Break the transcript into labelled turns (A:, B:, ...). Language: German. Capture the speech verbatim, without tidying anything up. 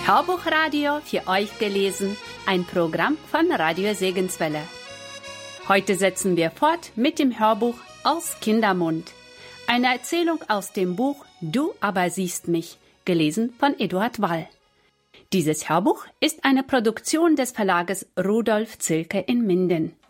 A: Hörbuchradio für euch gelesen, ein Programm von Radio Segenswelle. Heute setzen wir fort mit dem Hörbuch Aus Kindermund. Eine Erzählung aus dem Buch Du aber siehst mich, gelesen von Eduard Wall. Dieses Hörbuch ist eine Produktion des Verlages Rudolf Zilke in Minden.